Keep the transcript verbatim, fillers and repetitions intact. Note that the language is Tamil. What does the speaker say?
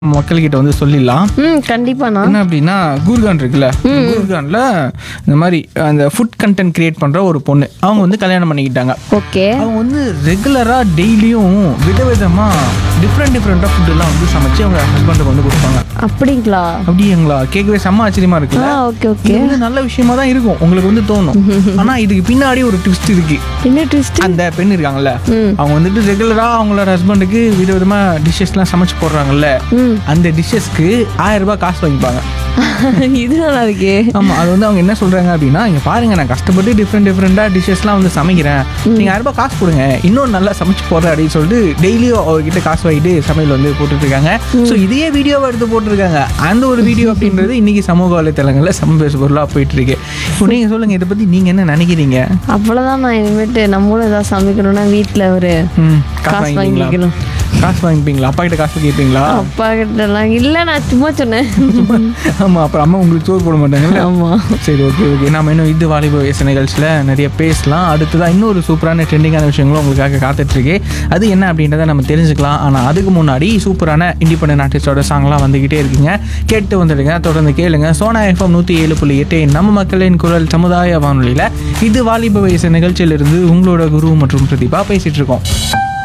மக்கள்கிட்ட வந்து சொல்லிடலாம். ம் கண்டிப்பாண்ணா. என்ன அப்படின்னா கூர்கான் இருக்குல்ல, கூர்கான்ல இந்த மாதிரி அந்த ஃபுட் கண்டென்ட் கிரியேட் பண்ற ஒரு பொண்ணு அவங்க வந்து கல்யாணம் பண்ணிக்கிட்டாங்க. ஓகே. அவங்க வந்து ரெகுலரா டெய்லியும் விதவிதமா டிஃப்ரெண்ட் டிஃப்ரெண்டா ஃபுட் எல்லாம் வந்து சமைச்சு அவங்க ஹஸ்பண்டுக்கு வந்து கொடுப்பாங்க. அப்படிங்களா? அப்படிங்களா? கேட்கவே செம்ம ஆச்சரியமா இருக்குல்ல. ஆ ஓகே ஓகே. இது வந்து நல்ல விஷயமா தான் இருக்கும், உங்களுக்கு வந்து தோணும். ஆனா இதுக்கு பின்னாடி ஒரு ட்விஸ்ட் இருக்கு. என்ன ட்விஸ்ட்? அந்த பெண் இருக்காங்கல்ல, ம். அவங்க வந்துட்டு ரெகுலரா அவங்களோட ஹஸ்பண்டுக்கு விதவிதமா டிஷ்ஷஸ்லாம் சமைச்சு போடுறாங்கல்ல, ம். அந்த டிஷ்ஷஸ்க்கு ஆயிரம் ரூபாய் காசு வாங்கிப்பாங்க. இது நல்லா இருக்கே. ஆமா, அது வந்து அவங்க என்ன சொல்றாங்க அப்படின்னா, இங்க பாருங்க நான் கஷ்டப்பட்டு டிஃப்ரெண்ட் டிஃப்ரெண்டா டிஷ்ஷஸ்லாம் வந்து சமைக்கிறேன், நீங்க ஆயிரம் ரூபாய் காசு கொடுங்க, இன்னும் நல்லா சமைச்சு போடுறேன் அப்படின்னு சொல்லிட்டு டெய்லியும் அவர்கிட்ட காசு வாங்கிட்டு சமையல் வந்து போட்டுட்டு இருக்காங்க. ஸோ இதையே வீடியோவை எடுத்து போட்டுருக்காங்க. அந்த ஒரு வீடியோ அப்படின்றது இன்னைக்கு சமூக வலைத்தளங்களில் சம பேசு பொருளாக போயிட்டு இருக்கு. இப்போ நீங்க சொல்லுங்க, இதை பத்தி நீங்க என்ன நினைக்கிறீங்க? அவ்வளோதான். நான் இனிமேட்டு நம்மளும் ஏதாவது சமைக்கணும்னா வீட்டில் ஒரு ம், காசு வாங்கிக்கணும். காசு வாங்கிப்பீங்களா? அப்பா கிட்ட காசு கேட்பீங்களா? அப்பா கிட்டலாம் இல்லை, நான் சும்மா சொன்னேன். ஆமா, அப்புறம் அம்மா உங்களுக்கு சோறு போட மாட்டாங்கல்ல. ஆமா. சரி, ஓகே ஓகே. நம்ம இன்னும் இது வாலிப வயசு நிகழ்ச்சியில் நிறைய பேசலாம். அடுத்ததான் இன்னொரு சூப்பரான ட்ரெண்டிங்கான விஷயங்களும் உங்களுக்காக காத்துட்ருக்கு. அது என்ன அப்படின்றத நம்ம தெரிஞ்சுக்கலாம். ஆனால் அதுக்கு முன்னாடி சூப்பரான இண்டிபெண்டன்ட் ஆர்டிஸ்டோட சாங்லாம் வந்துக்கிட்டே இருக்குங்க, கேட்டு வந்துடுங்க, தொடர்ந்து கேளுங்க. சோனா எஃப்எம் நூற்றி ஏழு புள்ளி எட்டு நம்ம மக்களின் குரல் சமுதாய வானொலியில் இது வாலிப வயசு நிகழ்ச்சியிலிருந்து உங்களோட குரு மற்றும் பிரதீபா பேசிகிட்டு இருக்கோம்.